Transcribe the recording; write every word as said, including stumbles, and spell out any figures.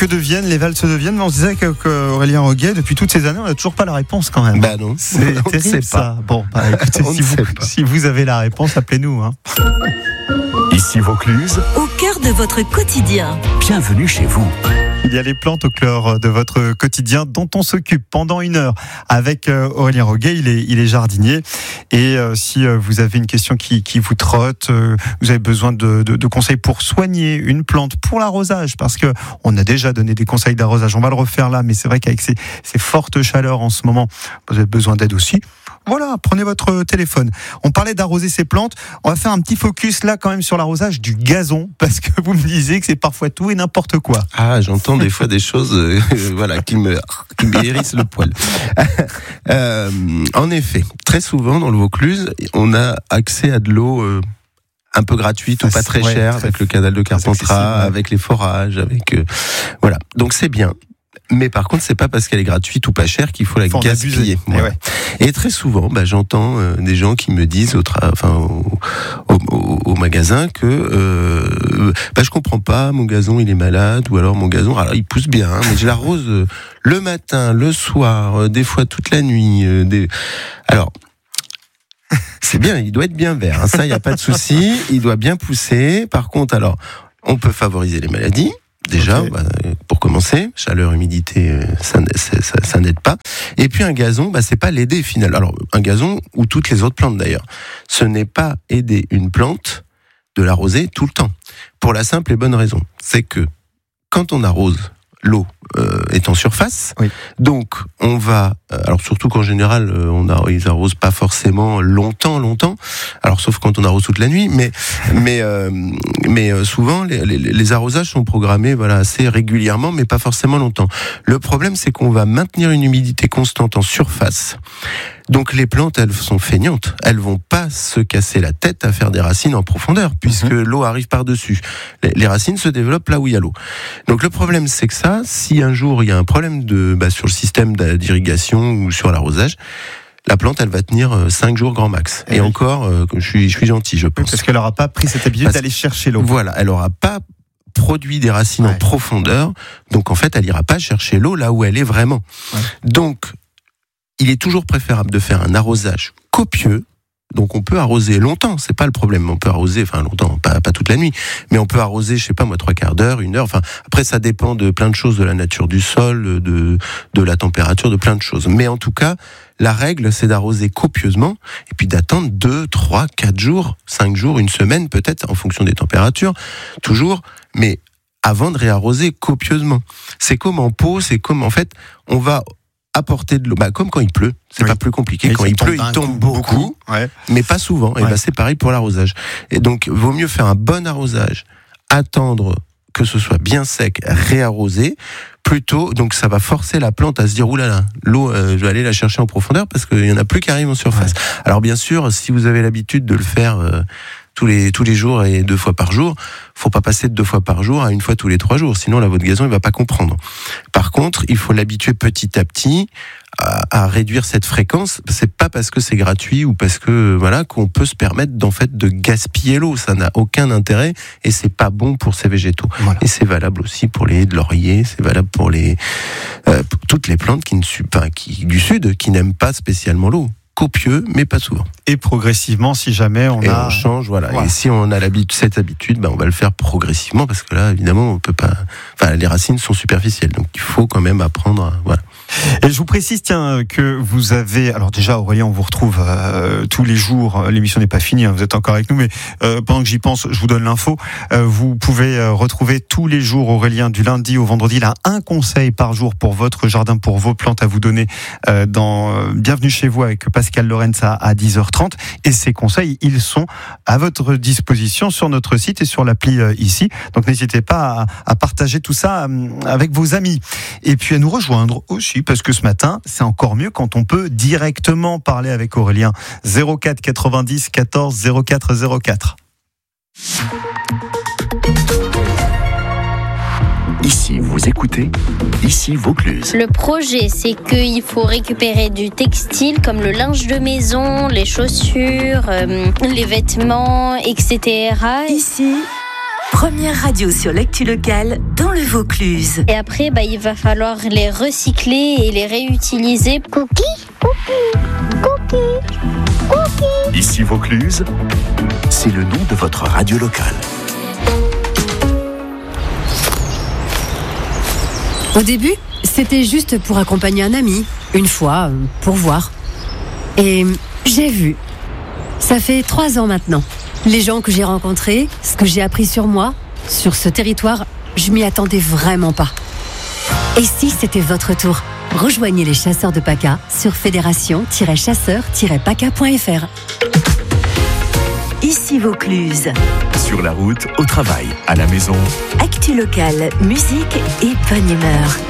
que deviennent les valses de Vienne? On se disait qu'Aurélien Roguet, depuis toutes ces années, on n'a toujours pas la réponse quand même. Bah non, c'est on terrible ça. Bon, bah, écoutez, si vous, si vous avez la réponse, appelez-nous. Hein. Ici Vaucluse, au cœur de votre quotidien. Bienvenue chez vous. Il y a les plantes au cœur de votre quotidien dont on s'occupe pendant une heure avec Aurélien Roguet. Il est, il est jardinier. Et euh, si euh, vous avez une question qui, qui vous trotte, euh, vous avez besoin de, de, de conseils pour soigner une plante, pour l'arrosage, parce que on a déjà donné des conseils d'arrosage. On va le refaire là, mais c'est vrai qu'avec ces, ces fortes chaleurs en ce moment, vous avez besoin d'aide aussi. Voilà, prenez votre téléphone. On parlait d'arroser ces plantes. On va faire un petit focus là quand même sur l'arrosage du gazon, parce que vous me disiez que c'est parfois tout et n'importe quoi. Ah, j'entends des fois des choses euh, voilà, qui me, qui me hérissent le poil. euh, en effet, très souvent dans le Vaucluse, on a accès à de l'eau euh, un peu gratuite ou pas très ouais, chère, très avec le canal de Carpentras, ouais. avec les forages, avec euh, voilà. Donc c'est bien. Mais par contre, c'est pas parce qu'elle est gratuite ou pas chère qu'il faut la faut gaspiller. Et, ouais. Et très souvent, bah, j'entends euh, des gens qui me disent au, tra- enfin, au, au, au, au magasin que euh, bah, je comprends pas, mon gazon il est malade, ou alors mon gazon, alors il pousse bien, hein, mais je l'arrose euh, le matin, le soir, euh, des fois toute la nuit. Euh, des... Alors. C'est bien, il doit être bien vert, hein, ça il n'y a pas de souci, il doit bien pousser. Par contre, alors, on peut favoriser les maladies. Déjà, okay. bah, pour commencer, chaleur, humidité, ça, ça, ça, ça n'aide pas. Et puis un gazon, bah, c'est pas l'aider finalement. Alors un gazon ou toutes les autres plantes d'ailleurs, ce n'est pas aider une plante de l'arroser tout le temps. Pour la simple et bonne raison, c'est que quand on arrose, l'eau euh, est en surface, oui. Donc on va, euh, alors surtout qu'en général, euh, on a, ils arrosent pas forcément longtemps, longtemps. Alors sauf quand on arrose toute la nuit, mais mais euh, mais euh, souvent les, les, les arrosages sont programmés, voilà, assez régulièrement, mais pas forcément longtemps. Le problème, c'est qu'on va maintenir une humidité constante en surface. Donc les plantes, elles sont feignantes. Elles vont pas se casser la tête à faire des racines en profondeur, puisque mmh. l'eau arrive par-dessus. Les, les racines se développent là où il y a l'eau. Donc le problème, c'est que ça, si un jour il y a un problème de, bah, sur le système d'irrigation ou sur l'arrosage, la plante, elle va tenir cinq jours grand max. Et, Et oui. encore, euh, je suis, je suis gentil, je pense. Parce qu'elle n'aura pas pris cette habitude Parce... d'aller chercher l'eau. Voilà, elle n'aura pas produit des racines ouais. en profondeur. Donc en fait, elle n'ira pas chercher l'eau là où elle est vraiment. Ouais. Donc, il est toujours préférable de faire un arrosage copieux. Donc on peut arroser longtemps, c'est pas le problème. On peut arroser, enfin longtemps, pas, pas toute la nuit, mais on peut arroser, je sais pas moi, trois quarts d'heure, une heure. Enfin après ça dépend de plein de choses, de la nature du sol, de de la température, de plein de choses. Mais en tout cas, la règle c'est d'arroser copieusement et puis d'attendre deux, trois, quatre jours, cinq jours, une semaine peut-être en fonction des températures, toujours. Mais avant de réarroser copieusement, c'est comme en pot, c'est comme en fait, on va apporter de l'eau, bah, comme quand il pleut, c'est oui. pas plus compliqué. Et quand il pleut, il tombe beaucoup, beaucoup ouais. mais pas souvent. Ouais. Et bah, c'est pareil pour l'arrosage. Et donc, vaut mieux faire un bon arrosage, attendre que ce soit bien sec, réarroser, plutôt. Donc, ça va forcer la plante à se dire, oulala, l'eau, euh, je vais aller la chercher en profondeur parce qu'il y en a plus qui arrivent en surface. Ouais. Alors, bien sûr, si vous avez l'habitude de le faire euh, tous les tous les jours et deux fois par jour, faut pas passer de deux fois par jour à une fois tous les trois jours, sinon là votre gazon il va pas comprendre. Par contre, il faut l'habituer petit à petit à, à réduire cette fréquence. C'est pas parce que c'est gratuit ou parce que voilà qu'on peut se permettre d'en fait de gaspiller l'eau, ça n'a aucun intérêt et c'est pas bon pour ces végétaux. Voilà. Et c'est valable aussi pour les haies de laurier, c'est valable pour les euh, pour toutes les plantes qui ne enfin, qui du sud qui n'aiment pas spécialement l'eau. Copieux, mais pas souvent. Et progressivement, si jamais on et a... on change, voilà. voilà. Et si on a l'habitude, cette habitude, ben on va le faire progressivement, parce que là, évidemment, on peut pas... Enfin, les racines sont superficielles, donc il faut quand même apprendre, à... voilà. Et je vous précise, tiens, que vous avez... Alors déjà, Aurélien, on vous retrouve euh, tous les jours. L'émission n'est pas finie, hein, vous êtes encore avec nous, mais euh, pendant que j'y pense, je vous donne l'info. Euh, vous pouvez euh, retrouver tous les jours Aurélien, du lundi au vendredi. Il a un conseil par jour pour votre jardin, pour vos plantes à vous donner euh, dans euh, Bienvenue chez vous avec Pascal Lorenz à, à dix heures trente. Et ces conseils, ils sont à votre disposition sur notre site et sur l'appli euh, ici. Donc n'hésitez pas à, à partager tout ça euh, avec vos amis. Et puis à nous rejoindre aussi, parce que ce matin, c'est encore mieux quand on peut directement parler avec Aurélien. zéro quatre quatre-vingt-dix quatorze zéro quatre zéro quatre. Ici, vous écoutez, ici Vaucluse. Le projet, c'est qu'il faut récupérer du textile comme le linge de maison, les chaussures, euh, les vêtements, et cetera. Ici, Première radio sur l'actu locale dans le Vaucluse. Et après, bah, il va falloir les recycler et les réutiliser. Cookie, cookie, cookie, cookie. Ici Vaucluse, c'est le nom de votre radio locale. Au début, c'était juste pour accompagner un ami, une fois, pour voir. Et j'ai vu. Ça fait trois ans maintenant. Les gens que j'ai rencontrés, ce que j'ai appris sur moi, sur ce territoire, je m'y attendais vraiment pas. Et si c'était votre tour ? Rejoignez les chasseurs de P A C A sur fédération tiret chasseurs tiret P A C A point F R. Ici Vaucluse. Sur la route, au travail, à la maison. Actu locale, musique et bonne humeur.